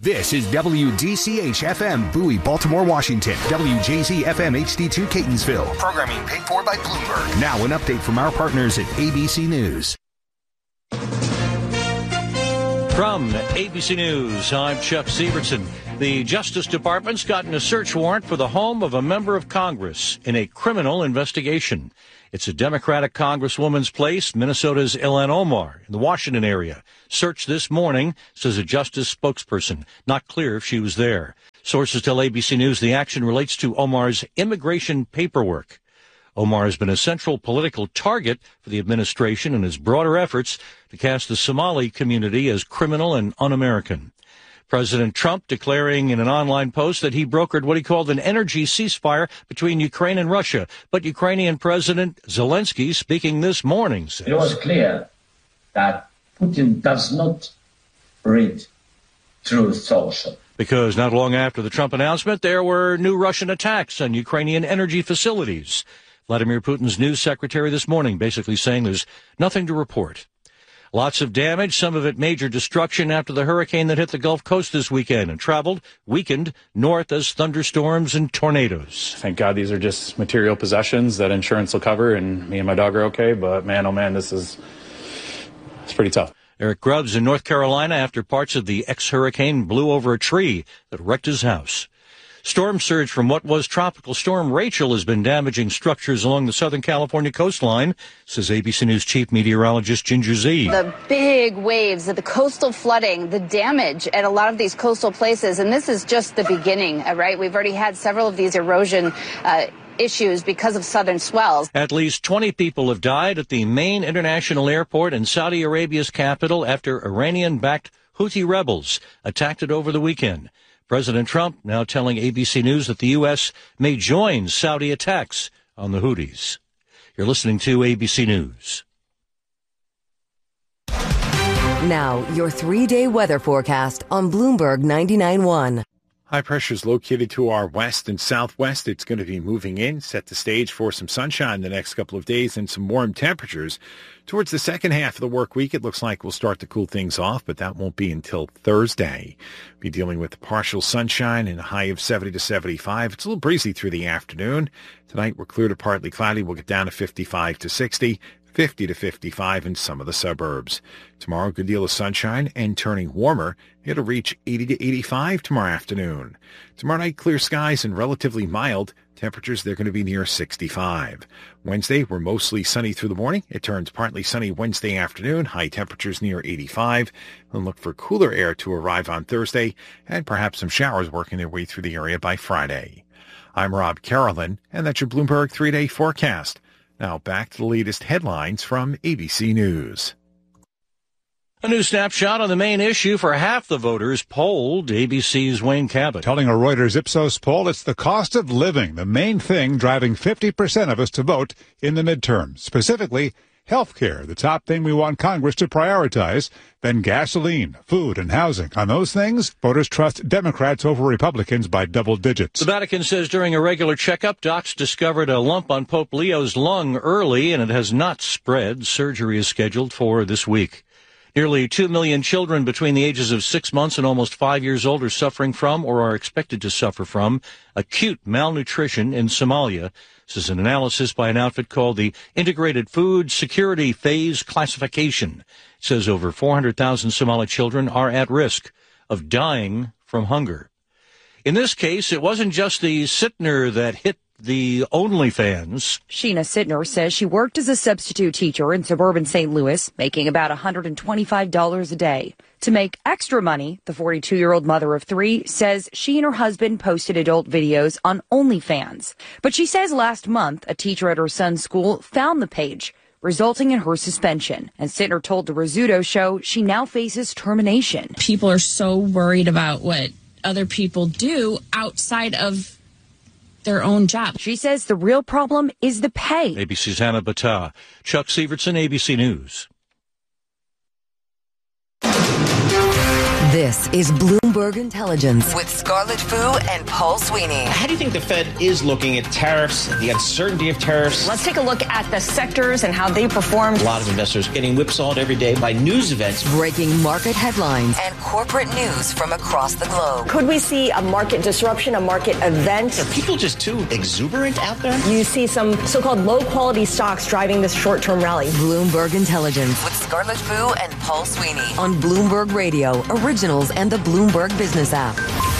This is WDCH-FM, Bowie, Baltimore, Washington. WJZ-FM HD2, Catonsville. Programming paid for by Bloomberg. Now an update from our partners at ABC News. From ABC News, I'm Chuck Severson. The Justice Department's gotten a search warrant for the home of a member of Congress in a criminal investigation. It's a Democratic Congresswoman's place, Minnesota's Ilhan Omar, in the Washington area. Searched this morning, says a Justice spokesperson. Not clear if she was there. Sources tell ABC News the action relates to Omar's immigration paperwork. Omar has been a central political target for the administration in his broader efforts to cast the Somali community as criminal and un-American. President Trump declaring in an online post that he brokered what he called an energy ceasefire between Ukraine and Russia. But Ukrainian President Zelensky, speaking this morning, says it was clear that Putin does not read Truth Social. Because not long after the Trump announcement, there were new Russian attacks on Ukrainian energy facilities. Vladimir Putin's news secretary this morning basically saying there's nothing to report. Lots of damage, some of it major destruction after the hurricane that hit the Gulf Coast this weekend and weakened north as thunderstorms and tornadoes. Thank God these are just material possessions that insurance will cover, and me and my dog are okay. But man, oh man, it's pretty tough. Eric Grubbs in North Carolina after parts of the ex-hurricane blew over a tree that wrecked his house. Storm surge from what was Tropical Storm Rachel has been damaging structures along the Southern California coastline, says ABC News chief meteorologist Ginger Zee. The big waves, the coastal flooding, the damage at a lot of these coastal places, and this is just the beginning, right? We've already had several of these erosion issues because of southern swells. At least 20 people have died at the main international airport in Saudi Arabia's capital after Iranian-backed Houthi rebels attacked it over the weekend. President Trump now telling ABC News that the U.S. may join Saudi attacks on the Houthis. You're listening to ABC News. Now, your 3-day weather forecast on Bloomberg 99.1. High pressure is located to our west and southwest. It's going to be moving in, set the stage for some sunshine the next couple of days and some warm temperatures. Towards the second half of the work week, it looks like we'll start to cool things off, but that won't be until Thursday. Be dealing with partial sunshine and a high of 70 to 75. It's a little breezy through the afternoon. Tonight, we're clear to partly cloudy. We'll get down to 55 to 60. 50 to 55 in some of the suburbs. Tomorrow, a good deal of sunshine and turning warmer. It'll reach 80 to 85 tomorrow afternoon. Tomorrow night, clear skies and relatively mild. Temperatures, they're going to be near 65. Wednesday, we're mostly sunny through the morning. It turns partly sunny Wednesday afternoon. High temperatures near 85. And look for cooler air to arrive on Thursday and perhaps some showers working their way through the area by Friday. I'm Rob Carolyn, and that's your Bloomberg 3-day forecast. Now back to the latest headlines from ABC News. A new snapshot on the main issue for half the voters polled. ABC's Wayne Cabot. Telling a Reuters Ipsos poll, it's the cost of living, the main thing driving 50% of us to vote in the midterms. Specifically, health care, the top thing we want Congress to prioritize, then gasoline, food, and housing. On those things, voters trust Democrats over Republicans by double digits. The Vatican says during a regular checkup, docs discovered a lump on Pope Leo's lung early, and it has not spread. Surgery is scheduled for this week. Nearly 2 million children between the ages of 6 months and almost 5 years old are suffering from or are expected to suffer from acute malnutrition in Somalia. This is an analysis by an outfit called the Integrated Food Security Phase Classification. It says over 400,000 Somali children are at risk of dying from hunger. In this case, it wasn't just the Sittner that hit the OnlyFans. Sheena Sittner says she worked as a substitute teacher in suburban St. Louis, making about $125 a day. To make extra money, the 42-year-old mother of 3 says she and her husband posted adult videos on OnlyFans. But she says last month, a teacher at her son's school found the page, resulting in her suspension. And Sittner told the Rizzuto show she now faces termination. People are so worried about what other people do outside of their own job. She says the real problem is the pay. ABC's Hannah Battah. Chuck Severson, ABC News. This is Bloomberg Intelligence with Scarlett Fu and Paul Sweeney. How do you think the Fed is looking at tariffs, the uncertainty of tariffs? Let's take a look at the sectors and how they performed. A lot of investors getting whipsawed every day by news events. Breaking market headlines and corporate news from across the globe. Could we see a market disruption, a market event? Are people just too exuberant out there? You see some so-called low-quality stocks driving this short-term rally. Bloomberg Intelligence with Scarlett Fu and Paul Sweeney on Bloomberg Radio, Originals, and the Bloomberg Business app.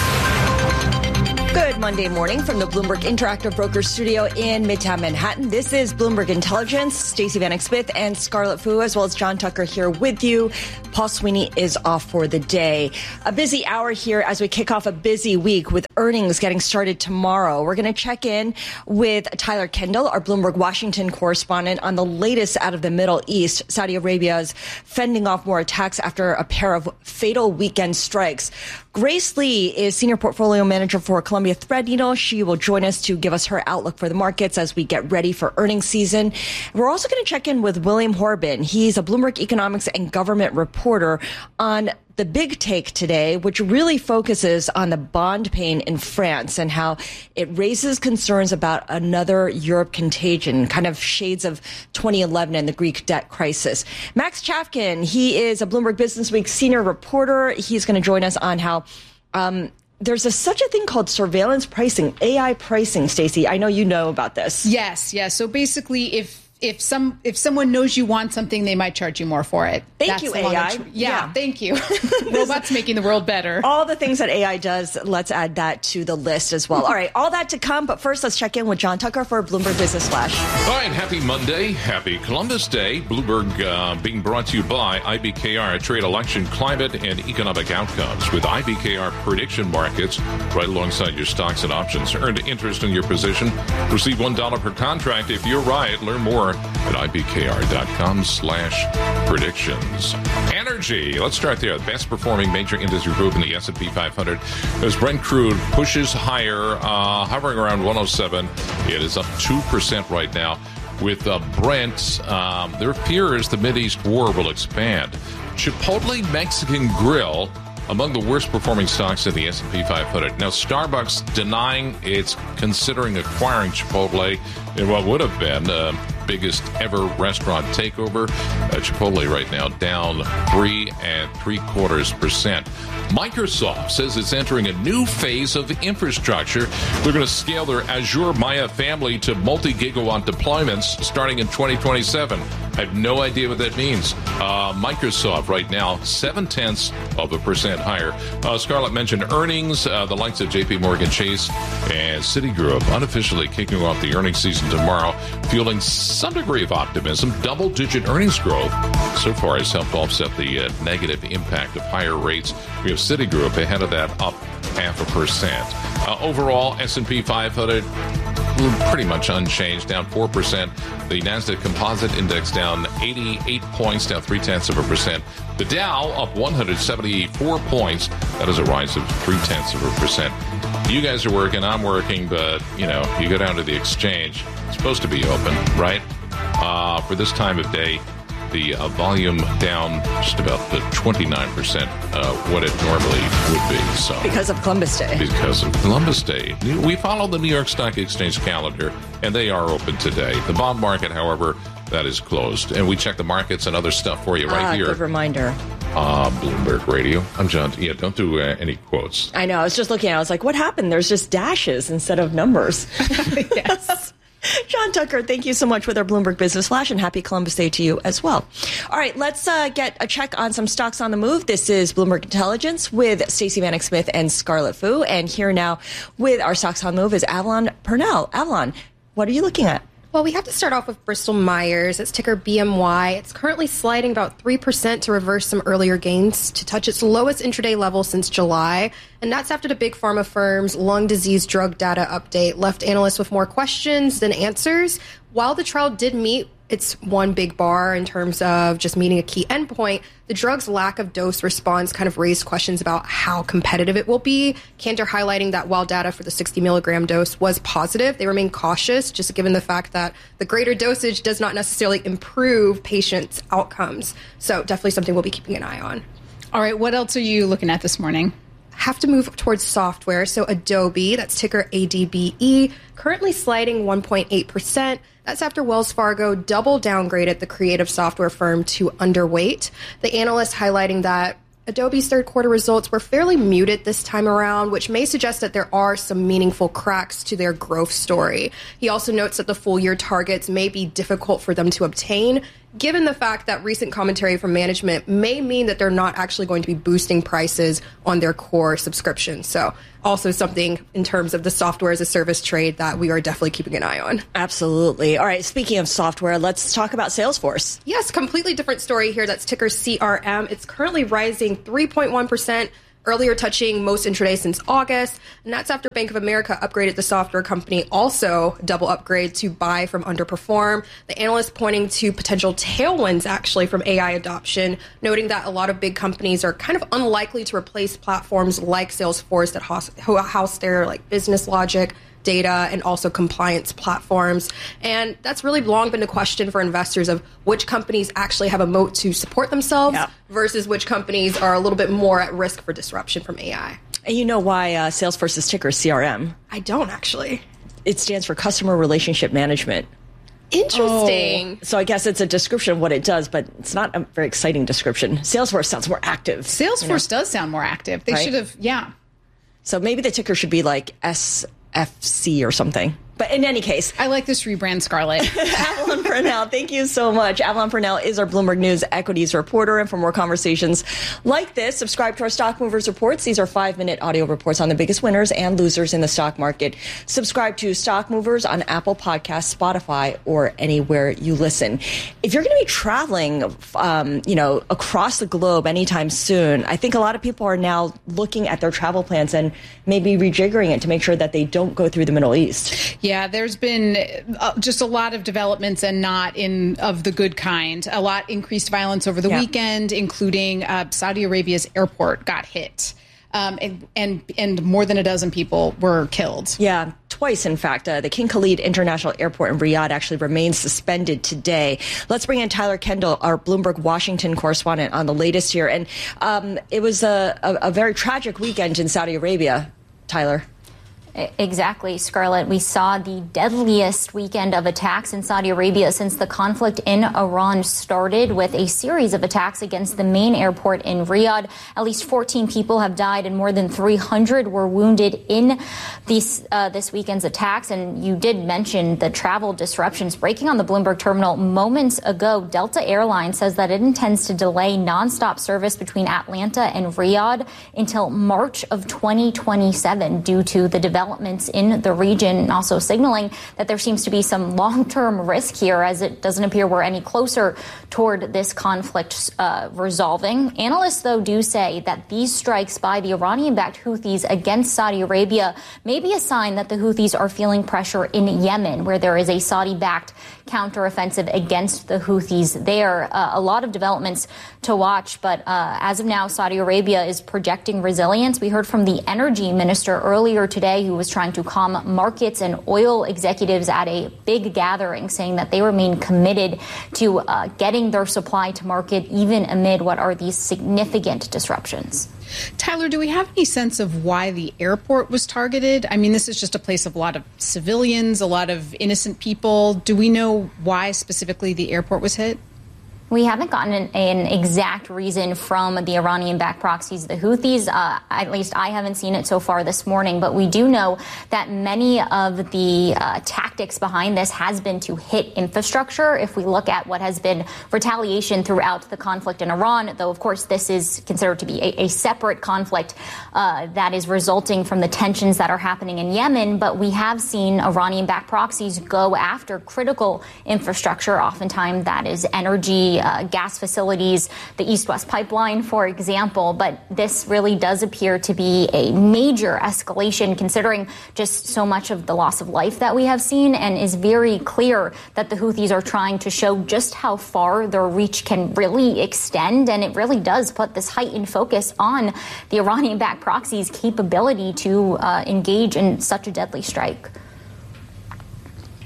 Good Monday morning from the Bloomberg Interactive Brokers Studio in Midtown Manhattan. This is Bloomberg Intelligence. Stacey Vanek Smith and Scarlett Fu, as well as John Tucker, here with you. Paul Sweeney is off for the day. A busy hour here as we kick off a busy week with earnings getting started tomorrow. We're going to check in with Tyler Kendall, our Bloomberg Washington correspondent, on the latest out of the Middle East. Saudi Arabia's fending off more attacks after a pair of fatal weekend strikes. Grace Lee is Senior Portfolio Manager for Columbia Threadneedle. She will join us to give us her outlook for the markets as we get ready for earnings season. We're also going to check in with William Horbin. He's a Bloomberg Economics and Government reporter on the big take today, which really focuses on the bond pain in France and how it raises concerns about another Europe contagion, kind of shades of 2011 and the Greek debt crisis. Max Chafkin, he is a Bloomberg Businessweek senior reporter. He's going to join us on how there's such a thing called surveillance pricing, AI pricing, Stacey. I know you know about this. Yes. So basically, if someone knows you want something, they might charge you more for it. Thank you, AI. Yeah, thank you. Robots making the world better. All the things that AI does, let's add that to the list as well. All right, all that to come. But first, let's check in with John Tucker for Bloomberg Business Flash. All right, happy Monday. Happy Columbus Day. Bloomberg being brought to you by IBKR, trade election climate and economic outcomes. With IBKR prediction markets right alongside your stocks and options. Earn interest in your position. Receive $1 per contract if you're right. Learn more at ibkr.com/predictions. Energy. Let's start there. The best performing major industry group in the S&P 500 as Brent crude pushes higher, hovering around 107. It is up 2% right now. With Brent, there are fears the Mideast war will expand. Chipotle Mexican Grill, among the worst performing stocks in the S&P 500. Now, Starbucks denying it's considering acquiring Chipotle in what would have been biggest ever restaurant takeover. Chipotle right now down 3.75%. Microsoft says it's entering a new phase of infrastructure. They're going to scale their Azure Maya family to multi-gigawatt deployments starting in 2027. I have no idea what that means. Microsoft right now, 0.7% higher. Scarlett mentioned earnings. The likes of JP Morgan Chase and Citigroup unofficially kicking off the earnings season tomorrow, fueling some degree of optimism. Double-digit earnings growth so far has helped offset the negative impact of higher rates. We have Citigroup ahead of that, up 0.5%. Overall, S&P 500 pretty much unchanged, down 4%. The NASDAQ Composite Index down 88 points, down 0.3%. The Dow up 174 points. That is a rise of 0.3%. You guys are working, I'm working, but, you go down to the exchange. It's supposed to be open, right? For this time of day, the volume down just about the 29% what it normally would be. So because of Columbus Day. Because of Columbus Day. We follow the New York Stock Exchange calendar, and they are open today. The bond market, however, that is closed. And we check the markets and other stuff for you right here. Good reminder. Bloomberg Radio. I'm John. Yeah, don't do any quotes. I know. I was just looking at it. I was like, what happened? There's just dashes instead of numbers. Yes. John Tucker, thank you so much with our Bloomberg Business Flash, and happy Columbus Day to you as well. All right, let's get a check on some stocks on the move. This is Bloomberg Intelligence with Stacey Vanek Smith and Scarlett Fu. And here now with our stocks on the move is Avalon Purnell. Avalon, what are you looking at? Well, we have to start off with Bristol Myers. It's ticker BMY. It's currently sliding about 3% to reverse some earlier gains to touch its lowest intraday level since July. And that's after the big pharma firm's lung disease drug data update left analysts with more questions than answers. While the trial did meet its one big bar in terms of just meeting a key endpoint, the drug's lack of dose response kind of raised questions about how competitive it will be. Cantor highlighting that while data for the 60 milligram dose was positive, they remain cautious, just given the fact that the greater dosage does not necessarily improve patients' outcomes. So definitely something we'll be keeping an eye on. All right, what else are you looking at this morning? Have to move towards software. So Adobe, that's ticker ADBE, currently sliding 1.8%. That's after Wells Fargo double downgraded the creative software firm to underweight. The analyst highlighting that Adobe's third quarter results were fairly muted this time around, which may suggest that there are some meaningful cracks to their growth story. He also notes that the full year targets may be difficult for them to obtain, given the fact that recent commentary from management may mean that they're not actually going to be boosting prices on their core subscriptions. So also something in terms of the software as a service trade that we are definitely keeping an eye on. Absolutely. All right, speaking of software, let's talk about Salesforce. Yes, completely different story here. That's ticker CRM. It's currently rising 3.1%. Earlier touching most intraday since August, and that's after Bank of America upgraded the software company, also double upgrade to buy from underperform. The analyst pointing to potential tailwinds actually from AI adoption, noting that a lot of big companies are kind of unlikely to replace platforms like Salesforce that house their like business logic, data, and also compliance platforms. And that's really long been a question for investors of which companies actually have a moat to support themselves versus which companies are a little bit more at risk for disruption from AI. And you know why Salesforce's ticker is CRM? I don't actually. It stands for Customer Relationship Management. Interesting. So I guess it's a description of what it does, but it's not a very exciting description. Salesforce sounds more active. Salesforce does sound more active. They should have, So maybe the ticker should be like SFC or something. But in any case, I like this rebrand, Scarlett. Avalon Purnell, thank you so much. Avalon Purnell is our Bloomberg News equities reporter. And for more conversations like this, subscribe to our Stock Movers reports. These are 5-minute audio reports on the biggest winners and losers in the stock market. Subscribe to Stock Movers on Apple Podcasts, Spotify, or anywhere you listen. If you're going to be traveling, across the globe anytime soon, I think a lot of people are now looking at their travel plans and maybe rejiggering it to make sure that they don't go through the Middle East. Yeah, there's been just a lot of developments and not of the good kind. A lot increased violence over the weekend, including Saudi Arabia's airport got hit. And more than a dozen people were killed. Yeah, twice, in fact. The King Khalid International Airport in Riyadh actually remains suspended today. Let's bring in Tyler Kendall, our Bloomberg Washington correspondent, on the latest here. And it was a very tragic weekend in Saudi Arabia. Tyler. Exactly, Scarlett. We saw the deadliest weekend of attacks in Saudi Arabia since the conflict in Iran started, with a series of attacks against the main airport in Riyadh. At least 14 people have died and more than 300 were wounded in this weekend's attacks. And you did mention the travel disruptions. Breaking on the Bloomberg terminal moments ago, Delta Airlines says that it intends to delay nonstop service between Atlanta and Riyadh until March of 2027 due to the developments in the region, and also signaling that there seems to be some long-term risk here, as it doesn't appear we're any closer toward this conflict resolving. Analysts, though, do say that these strikes by the Iranian-backed Houthis against Saudi Arabia may be a sign that the Houthis are feeling pressure in Yemen, where there is a Saudi-backed counteroffensive against the Houthis there. A lot of developments to watch, but as of now, Saudi Arabia is projecting resilience. We heard from the energy minister earlier today, who was trying to calm markets and oil executives at a big gathering, saying that they remain committed to getting their supply to market even amid what are these significant disruptions. Tyler, do we have any sense of why the airport was targeted? I mean, this is just a place of a lot of civilians, a lot of innocent people. Do we know why specifically the airport was hit? We haven't gotten an exact reason from the Iranian-backed proxies, the Houthis. At least I haven't seen it so far this morning. But we do know that many of the tactics behind this has been to hit infrastructure. If we look at what has been retaliation throughout the conflict in Iran, though, of course, this is considered to be a separate conflict that is resulting from the tensions that are happening in Yemen. But we have seen Iranian-backed proxies go after critical infrastructure. Oftentimes that is energy, gas facilities, the East-West pipeline, for example. But this really does appear to be a major escalation, considering just so much of the loss of life that we have seen, and is very clear that the Houthis are trying to show just how far their reach can really extend. And it really does put this heightened focus on the Iranian-backed proxies' capability to engage in such a deadly strike.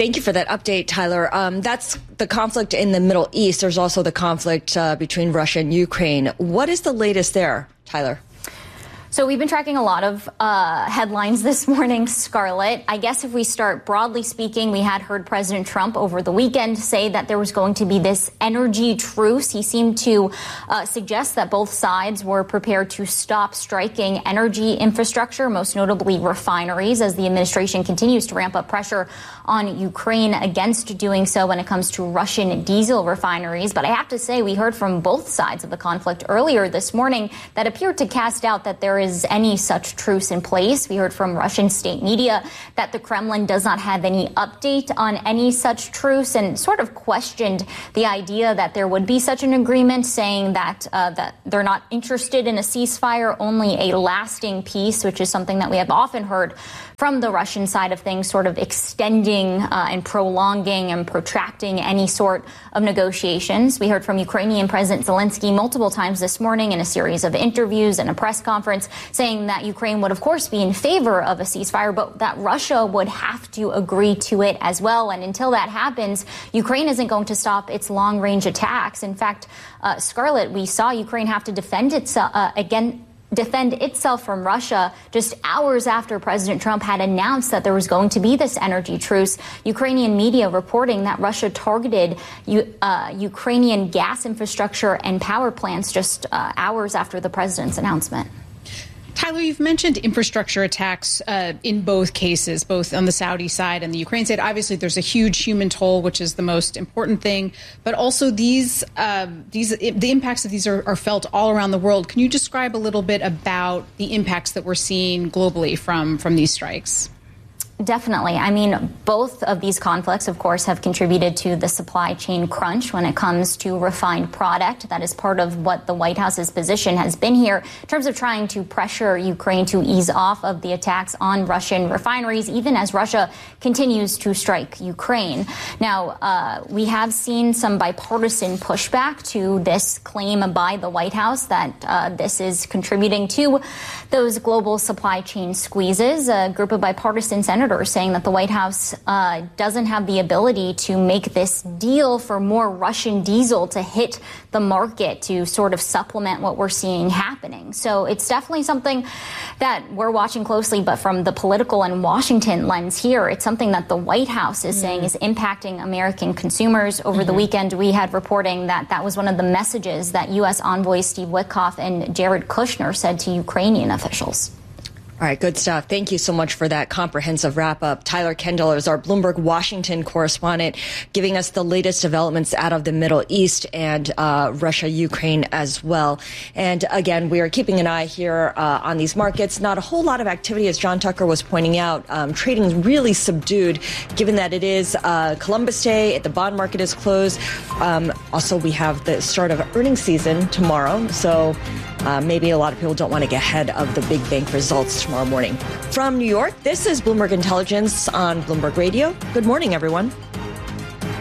Thank you for that update, Tyler. That's the conflict in the Middle East. There's also the conflict between Russia and Ukraine. What is the latest there, Tyler? So we've been tracking a lot of headlines this morning, Scarlett. I guess if we start broadly speaking, we had heard President Trump over the weekend say that there was going to be this energy truce. He seemed to suggest that both sides were prepared to stop striking energy infrastructure, most notably refineries, as the administration continues to ramp up pressure on Ukraine against doing so when it comes to Russian diesel refineries. But I have to say, we heard from both sides of the conflict earlier this morning that appeared to cast doubt that there is any such truce in place. We heard from Russian state media that the Kremlin does not have any update on any such truce and sort of questioned the idea that there would be such an agreement, saying that that they're not interested in a ceasefire, only a lasting peace, which is something that we have often heard from the Russian side of things, sort of extending and prolonging and protracting any sort of negotiations. We heard from Ukrainian President Zelensky multiple times this morning in a series of interviews and a press conference, saying that Ukraine would, of course, be in favor of a ceasefire, but that Russia would have to agree to it as well. And until that happens, Ukraine isn't going to stop its long-range attacks. In fact, Scarlett, we saw Ukraine have to defend itself from Russia just hours after President Trump had announced that there was going to be this energy truce. Ukrainian media reporting that Russia targeted Ukrainian gas infrastructure and power plants just hours after the president's announcement. Tyler, you've mentioned infrastructure attacks in both cases, both on the Saudi side and the Ukraine side. Obviously, there's a huge human toll, which is the most important thing. But also the impacts of these are felt all around the world. Can you describe a little bit about the impacts that we're seeing globally from these strikes? Definitely. I mean, both of these conflicts, of course, have contributed to the supply chain crunch when it comes to refined product. That is part of what the White House's position has been here in terms of trying to pressure Ukraine to ease off of the attacks on Russian refineries, even as Russia continues to strike Ukraine. Now, we have seen some bipartisan pushback to this claim by the White House that this is contributing to those global supply chain squeezes. A group of bipartisan senators saying that the White House doesn't have the ability to make this deal for more Russian diesel to hit the market to sort of supplement what we're seeing happening. So it's definitely something that we're watching closely. But from the political and Washington lens here, it's something that the White House is saying is impacting American consumers. Over the weekend, we had reporting that that was one of the messages that U.S. envoys Steve Witkoff and Jared Kushner said to Ukrainian officials. All right, good stuff. Thank you so much for that comprehensive wrap-up. Tyler Kendall is our Bloomberg Washington correspondent, giving us the latest developments out of the Middle East and Russia, Ukraine as well. And again, we are keeping an eye here on these markets. Not a whole lot of activity, as John Tucker was pointing out. Trading is really subdued, given that it is Columbus Day. The bond market is closed. Also, we have the start of earnings season tomorrow, so maybe a lot of people don't want to get ahead of the big bank results tomorrow morning. From New York, this is Bloomberg Intelligence on Bloomberg Radio. Good morning, everyone.